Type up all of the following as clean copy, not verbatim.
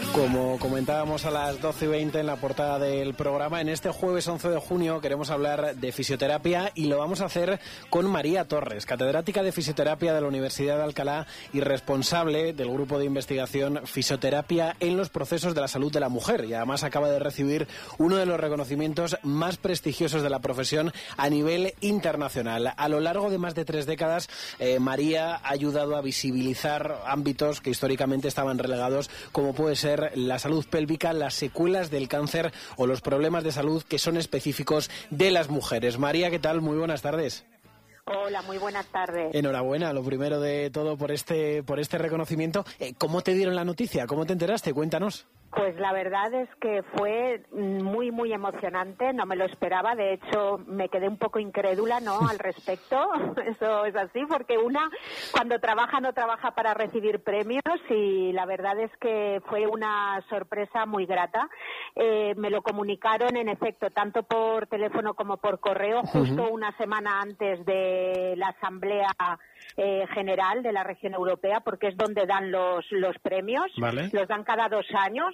Como comentábamos a las 12:20 en la portada del programa, en este jueves 11 de junio queremos hablar de fisioterapia y lo vamos a hacer con María Torres, catedrática de fisioterapia de la Universidad de Alcalá y responsable del grupo de investigación Fisioterapia en los procesos de la salud de la mujer, y además acaba de recibir uno de los reconocimientos más prestigiosos de la profesión a nivel internacional. A lo largo de más de 3 décadas, María ha ayudado a visibilizar ámbitos que históricamente estaban relegados, como puede ser la salud pélvica, las secuelas del cáncer o los problemas de salud que son específicos de las mujeres. María, ¿qué tal? Muy buenas tardes. Hola, muy buenas tardes. Enhorabuena, lo primero de todo por este reconocimiento. ¿Cómo te dieron la noticia? ¿Cómo te enteraste? Cuéntanos. Pues la verdad es que fue muy, muy emocionante, no me lo esperaba, de hecho me quedé un poco incrédula, ¿no?, al respecto, eso es así, porque una cuando trabaja no trabaja para recibir premios y la verdad es que fue una sorpresa muy grata. Me lo comunicaron en efecto tanto por teléfono como por correo, justo una semana antes de la Asamblea General de la región europea, porque es donde dan los premios. Vale. Los dan cada 2 años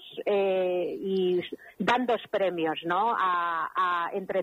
y dan 2 premios, ¿no?, a entre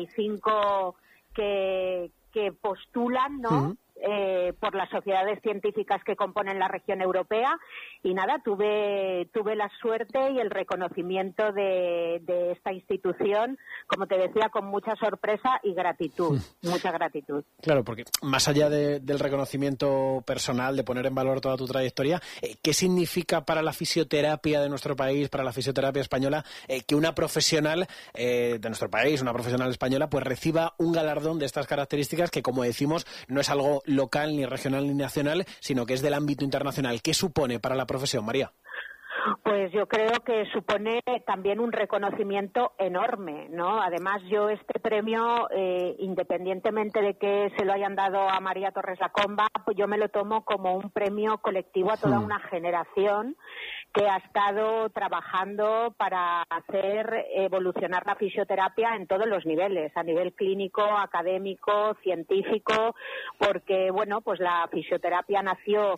35 que postulan, ¿no?, por las sociedades científicas que componen la región europea, y nada, tuve la suerte y el reconocimiento de esta institución, como te decía, con mucha sorpresa y gratitud, mucha gratitud. Claro, porque más allá del reconocimiento personal, de poner en valor toda tu trayectoria, ¿qué significa para la fisioterapia de nuestro país, para la fisioterapia española, que una profesional de nuestro país, una profesional española, pues reciba un galardón de estas características que, como decimos, no es algo local, ni regional, ni nacional, sino que es del ámbito internacional? ¿Qué supone para la profesión, María? Pues yo creo que supone también un reconocimiento enorme, ¿no? Además, yo este premio, independientemente de que se lo hayan dado a María Torres Lacomba, pues yo me lo tomo como un premio colectivo a toda una generación que ha estado trabajando para hacer evolucionar la fisioterapia en todos los niveles, a nivel clínico, académico, científico, porque, bueno, pues la fisioterapia nació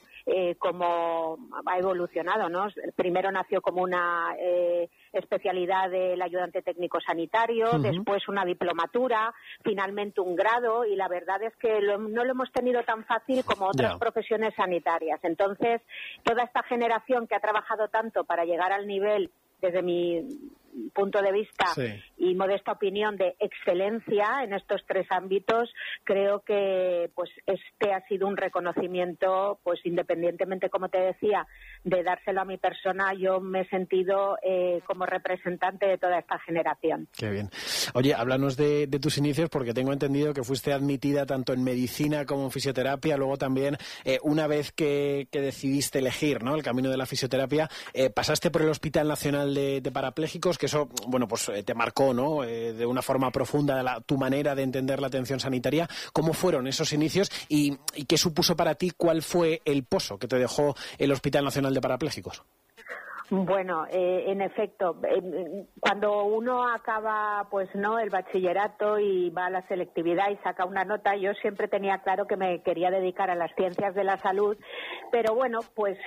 como ha evolucionado, ¿no? Primero nació como una especialidad del ayudante técnico sanitario, después una diplomatura, finalmente un grado, y la verdad es que no lo hemos tenido tan fácil como otras profesiones sanitarias. Entonces, toda esta generación que ha trabajado tanto para llegar al nivel, desde mi punto de vista y modesta opinión, de excelencia en estos 3 ámbitos, creo que pues este ha sido un reconocimiento, pues independientemente, como te decía, de dárselo a mi persona, yo me he sentido como representante de toda esta generación. Qué bien. Oye, háblanos de tus inicios, porque tengo entendido que fuiste admitida tanto en medicina como en fisioterapia, luego también una vez que decidiste elegir, ¿no?, el camino de la fisioterapia, pasaste por el Hospital Nacional de Parapléjicos, que eso, bueno, pues te marcó, ¿no?, de una forma profunda tu manera de entender la atención sanitaria. ¿Cómo fueron esos inicios y qué supuso para ti? ¿Cuál fue el pozo que te dejó el Hospital Nacional de Parapléjicos? Bueno, en efecto, cuando uno acaba, pues no, el bachillerato y va a la selectividad y saca una nota, yo siempre tenía claro que me quería dedicar a las ciencias de la salud, pero bueno, pues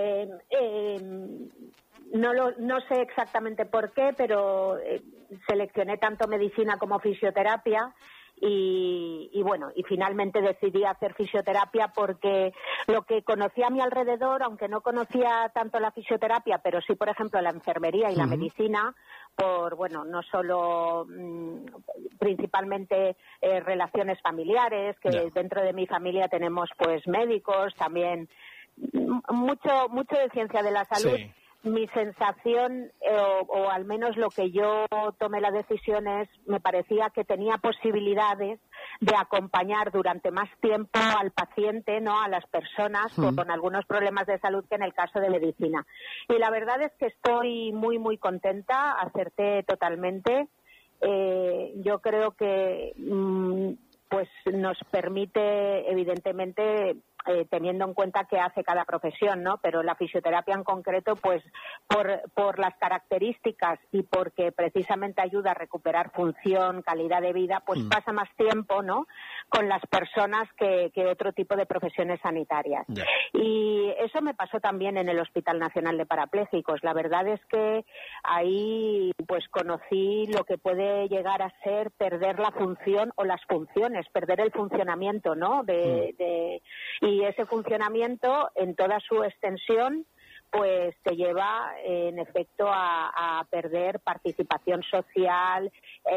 no sé exactamente por qué, pero seleccioné tanto medicina como fisioterapia. Y bueno, y finalmente decidí hacer fisioterapia porque lo que conocía a mi alrededor, aunque no conocía tanto la fisioterapia, pero sí, por ejemplo, la enfermería y la medicina, por, bueno, no solo principalmente relaciones familiares, que dentro de mi familia tenemos pues médicos, también mucho de ciencia de la salud. Sí. Mi sensación, o al menos lo que yo tomé la decisión es, me parecía que tenía posibilidades de acompañar durante más tiempo al paciente, ¿no?, a las personas con algunos problemas de salud, que en el caso de medicina. Y la verdad es que estoy muy, muy contenta, acerté totalmente. Yo creo que pues nos permite, evidentemente, teniendo en cuenta qué hace cada profesión, ¿no? Pero la fisioterapia en concreto, pues por las características y porque precisamente ayuda a recuperar función, calidad de vida, pues pasa más tiempo, ¿no?, con las personas que otro tipo de profesiones sanitarias. Yeah. Y eso me pasó también en el Hospital Nacional de Parapléjicos. La verdad es que ahí pues conocí lo que puede llegar a ser perder la función o las funciones, perder el funcionamiento, ¿no? Y ese funcionamiento en toda su extensión pues te lleva en efecto a perder participación social,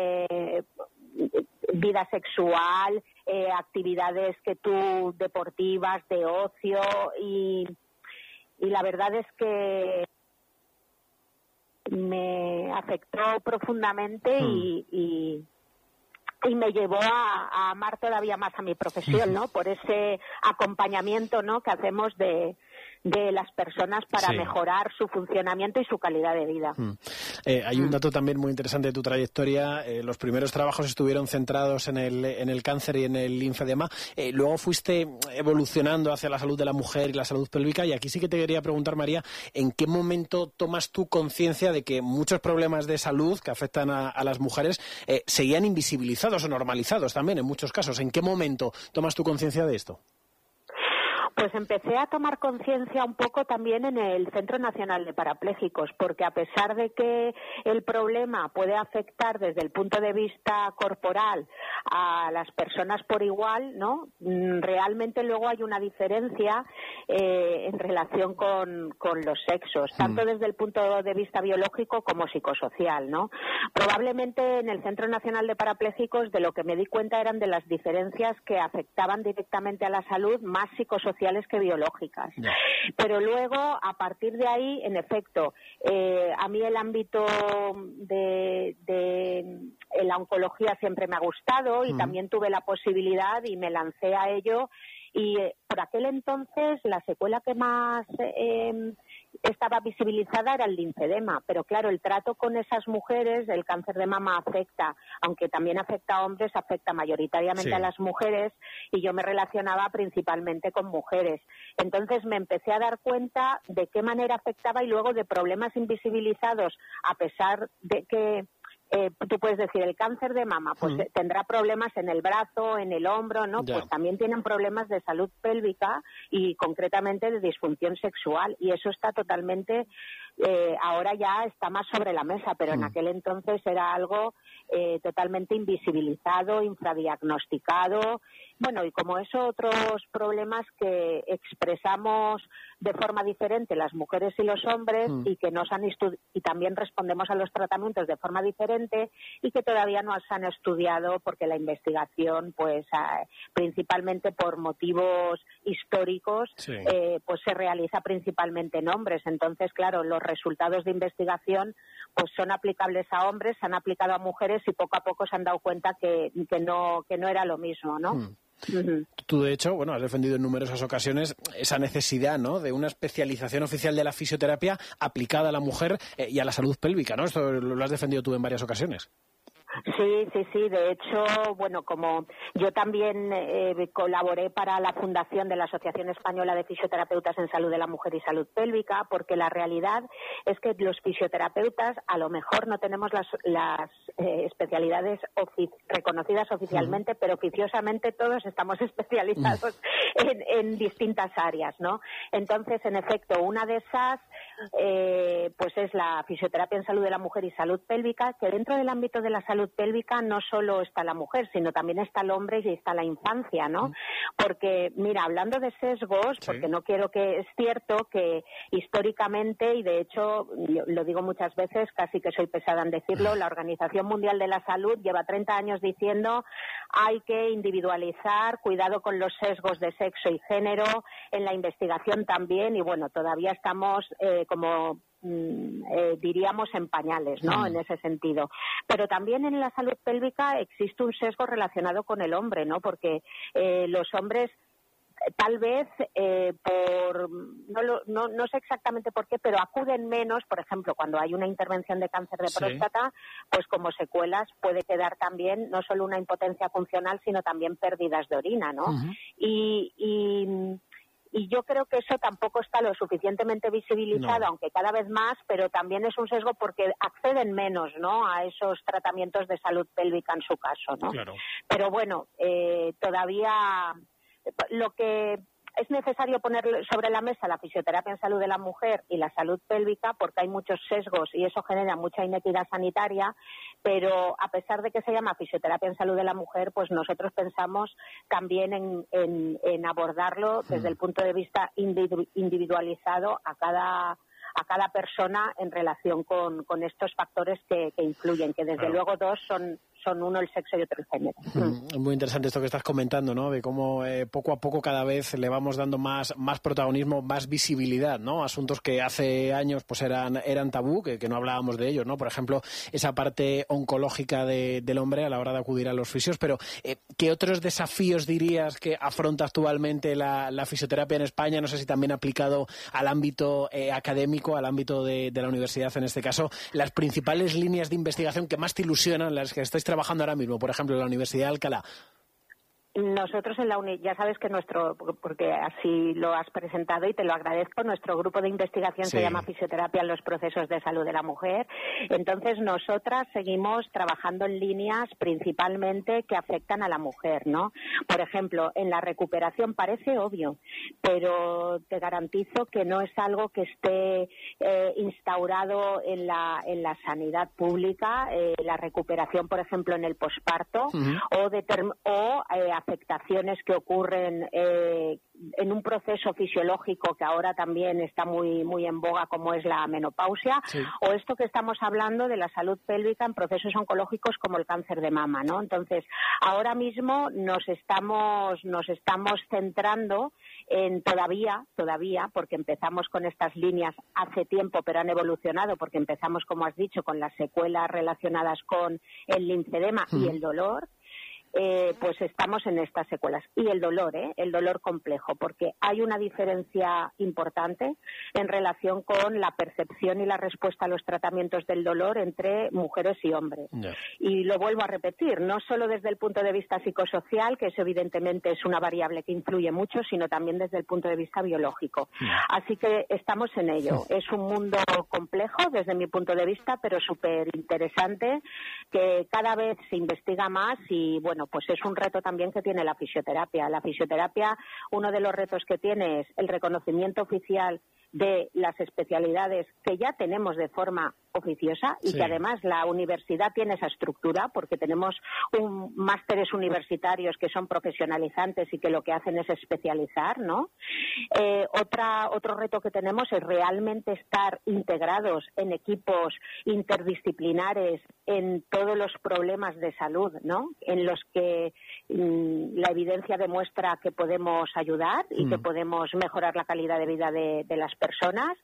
vida sexual, actividades deportivas, de ocio, y la verdad es que me afectó profundamente y me llevó a amar todavía más a mi profesión, ¿no? Por ese acompañamiento, ¿no?, que hacemos de las personas para mejorar su funcionamiento y su calidad de vida. Hay un dato también muy interesante de tu trayectoria. Los primeros trabajos estuvieron centrados en el cáncer y en el linfedema. Luego fuiste evolucionando hacia la salud de la mujer y la salud pélvica. Y aquí sí que te quería preguntar, María, ¿en qué momento tomas tú conciencia de que muchos problemas de salud que afectan a las mujeres seguían invisibilizados o normalizados también en muchos casos? ¿En qué momento tomas tú conciencia de esto? Pues empecé a tomar conciencia un poco también en el Centro Nacional de Parapléjicos, porque a pesar de que el problema puede afectar desde el punto de vista corporal a las personas por igual, ¿no?, realmente luego hay una diferencia en relación con los sexos, tanto desde el punto de vista biológico como psicosocial, ¿no? Probablemente en el Centro Nacional de Parapléjicos de lo que me di cuenta eran de las diferencias que afectaban directamente a la salud, más psicosociales que biológicas. Yeah. Pero luego, a partir de ahí, en efecto, a mí el ámbito de la oncología siempre me ha gustado y también tuve la posibilidad y me lancé a ello. Y por aquel entonces la secuela que más estaba visibilizada era el linfedema, pero claro, el trato con esas mujeres, el cáncer de mama afecta, aunque también afecta a hombres, afecta mayoritariamente a las mujeres, y yo me relacionaba principalmente con mujeres. Entonces me empecé a dar cuenta de qué manera afectaba y luego de problemas invisibilizados, a pesar de que tú puedes decir, el cáncer de mama, pues tendrá problemas en el brazo, en el hombro, ¿no? Yeah. Pues también tienen problemas de salud pélvica y concretamente de disfunción sexual, y eso está totalmente, ahora ya está más sobre la mesa, pero en aquel entonces era algo totalmente invisibilizado, infradiagnosticado. Bueno, y como eso, otros problemas que expresamos de forma diferente las mujeres y los hombres y que nos han y también respondemos a los tratamientos de forma diferente y que todavía no se han estudiado porque la investigación, pues principalmente por motivos históricos, pues se realiza principalmente en hombres. Entonces, claro, los resultados de investigación pues son aplicables a hombres, se han aplicado a mujeres y poco a poco se han dado cuenta que no era lo mismo, ¿no? Tú, de hecho, bueno, has defendido en numerosas ocasiones esa necesidad, ¿no?, de una especialización oficial de la fisioterapia aplicada a la mujer y a la salud pélvica, ¿no? Esto lo has defendido tú en varias ocasiones. Sí. De hecho, bueno, como yo también colaboré para la fundación de la Asociación Española de Fisioterapeutas en Salud de la Mujer y Salud Pélvica, porque la realidad es que los fisioterapeutas a lo mejor no tenemos las especialidades reconocidas oficialmente, pero oficiosamente todos estamos especializados en distintas áreas, ¿no? Entonces, en efecto, una de esas pues es la fisioterapia en salud de la mujer y salud pélvica, que dentro del ámbito de la salud pélvica no solo está la mujer, sino también está el hombre y está la infancia, ¿no? Porque, mira, hablando de sesgos, porque no quiero que... Es cierto que históricamente, y de hecho lo digo muchas veces, casi que soy pesada en decirlo, la Organización Mundial de la Salud lleva 30 años diciendo hay que individualizar, cuidado con los sesgos de sexo y género, en la investigación también, y bueno, todavía estamos diríamos en pañales, ¿no? En ese sentido. Pero también en la salud pélvica existe un sesgo relacionado con el hombre, ¿no? Porque los hombres tal vez no sé exactamente por qué, pero acuden menos, por ejemplo, cuando hay una intervención de cáncer de próstata, pues como secuelas puede quedar también no solo una impotencia funcional, sino también pérdidas de orina, ¿no? Y y yo creo que eso tampoco está lo suficientemente visibilizado, aunque cada vez más, pero también es un sesgo porque acceden menos, ¿no?, a esos tratamientos de salud pélvica en su caso, ¿no? Claro. Pero bueno, todavía lo que es necesario poner sobre la mesa la fisioterapia en salud de la mujer y la salud pélvica, porque hay muchos sesgos y eso genera mucha inequidad sanitaria, pero a pesar de que se llama fisioterapia en salud de la mujer, pues nosotros pensamos también en abordarlo desde el punto de vista individualizado a cada persona en relación con estos factores que influyen, que desde luego dos son uno el sexo y otro el género. Muy interesante esto que estás comentando, ¿no? De cómo poco a poco cada vez le vamos dando más protagonismo, más visibilidad, ¿no? Asuntos que hace años pues eran tabú, que no hablábamos de ellos, ¿no? Por ejemplo, esa parte oncológica del hombre a la hora de acudir a los fisios, pero ¿qué otros desafíos dirías que afronta actualmente la fisioterapia en España? No sé si también aplicado al ámbito académico, al ámbito de la universidad en este caso, las principales líneas de investigación que más te ilusionan, las que estáis trabajando ahora mismo, por ejemplo, en la Universidad de Alcalá. Nosotros en la ya sabes que porque así lo has presentado y te lo agradezco, nuestro grupo de investigación se llama Fisioterapia en los procesos de salud de la mujer. Entonces nosotras seguimos trabajando en líneas principalmente que afectan a la mujer, ¿no? Por ejemplo, en la recuperación parece obvio, pero te garantizo que no es algo que esté instaurado en la sanidad pública, la recuperación, por ejemplo, en el posparto o afectaciones que ocurren en un proceso fisiológico que ahora también está muy en boga, como es la menopausia, o esto que estamos hablando de la salud pélvica en procesos oncológicos como el cáncer de mama, ¿no? Entonces, ahora mismo nos estamos centrando en todavía, porque empezamos con estas líneas hace tiempo, pero han evolucionado, porque empezamos, como has dicho, con las secuelas relacionadas con el linfedema y el dolor. Pues estamos en estas secuelas. Y el dolor complejo, porque hay una diferencia importante en relación con la percepción y la respuesta a los tratamientos del dolor entre mujeres y hombres. Y lo vuelvo a repetir, no solo desde el punto de vista psicosocial, que eso evidentemente es una variable que influye mucho, sino también desde el punto de vista biológico. Así que estamos en ello. Es un mundo complejo desde mi punto de vista, pero súper interesante, que cada vez se investiga más y, bueno, pues es un reto también que tiene la fisioterapia. La fisioterapia, uno de los retos que tiene es el reconocimiento oficial de las especialidades que ya tenemos de forma oficiosa y que además la universidad tiene esa estructura, porque tenemos másteres universitarios que son profesionalizantes y que lo que hacen es especializar, ¿no? Otro reto que tenemos es realmente estar integrados en equipos interdisciplinares en todos los problemas de salud, ¿no? En los que la evidencia demuestra que podemos ayudar y que podemos mejorar la calidad de vida de las personas.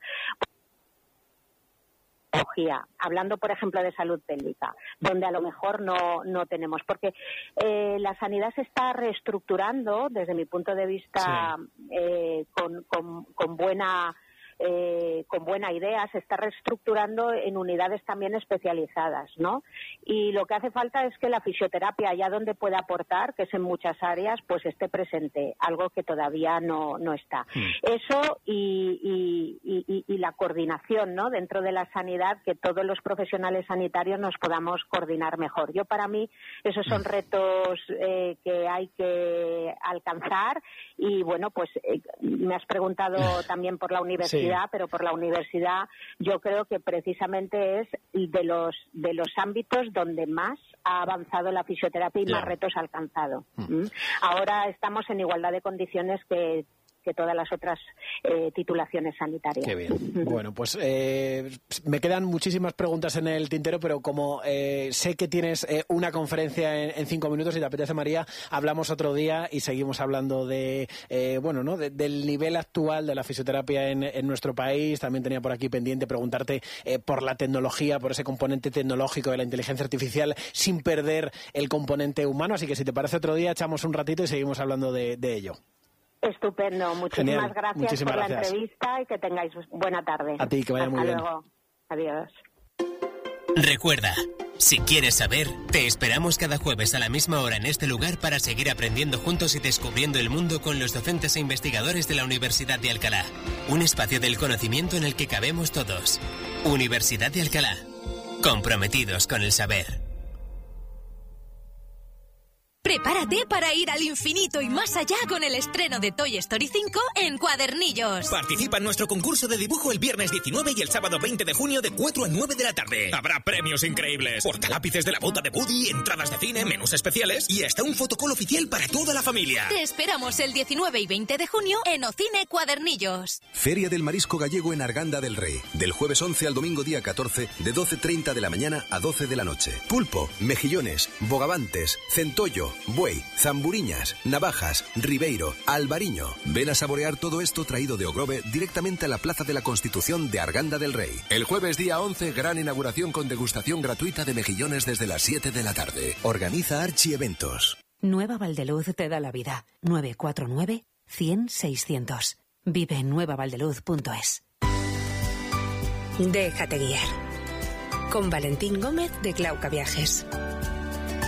Hablando, por ejemplo, de salud pélvica, donde a lo mejor no tenemos, porque la sanidad se está reestructurando, desde mi punto de vista, con buena idea, se está reestructurando en unidades también especializadas, ¿no? Y lo que hace falta es que la fisioterapia, allá donde pueda aportar, que es en muchas áreas, pues esté presente, algo que todavía no está. Eso y la coordinación, ¿no?, dentro de la sanidad, que todos los profesionales sanitarios nos podamos coordinar mejor. Para mí, esos son retos que hay que alcanzar y, bueno, pues me has preguntado también por la universidad, pero por la universidad yo creo que precisamente es de los ámbitos donde más ha avanzado la fisioterapia y más retos ha alcanzado. Ahora estamos en igualdad de condiciones que todas las otras titulaciones sanitarias. Qué bien. Bueno, pues me quedan muchísimas preguntas en el tintero, pero como sé que tienes una conferencia en 5 minutos, si te apetece, María, hablamos otro día y seguimos hablando del nivel actual de la fisioterapia en nuestro país. También tenía por aquí pendiente preguntarte por la tecnología, por ese componente tecnológico de la inteligencia artificial, sin perder el componente humano. Así que si te parece, otro día echamos un ratito y seguimos hablando de ello. Estupendo. Muchísimas gracias por la entrevista y que tengáis buena tarde. A ti, que vaya muy bien. Hasta luego. Adiós. Recuerda, Si quieres saber, te esperamos cada jueves a la misma hora en este lugar para seguir aprendiendo juntos y descubriendo el mundo con los docentes e investigadores de la Universidad de Alcalá. Un espacio del conocimiento en el que cabemos todos. Universidad de Alcalá. Comprometidos con el saber. Prepárate para ir al infinito y más allá con el estreno de Toy Story 5 en Cuadernillos. Participa en nuestro concurso de dibujo el viernes 19 y el sábado 20 de junio de 4 a 9 de la tarde. Habrá premios increíbles, portalápices de la bota de Woody, entradas de cine, menús especiales y hasta un fotocall oficial para toda la familia. Te esperamos el 19 y 20 de junio en Ocine Cuadernillos. Feria del Marisco Gallego en Arganda del Rey. Del jueves 11 al domingo día 14, de 12:30 de la mañana a 12 de la noche. Pulpo, mejillones, bogavantes, centollo, buey, zamburiñas, navajas, ribeiro, albariño. Ven a saborear todo esto traído de Ogrove directamente a la Plaza de la Constitución de Arganda del Rey. El jueves día 11, gran inauguración con degustación gratuita de mejillones desde las 7 de la tarde. Organiza Archi Eventos. Nueva Valdeluz te da la vida. 949-100-600. Vive en nuevavaldeluz.es. Déjate guiar. Con Valentín Gómez de Glauca Viajes.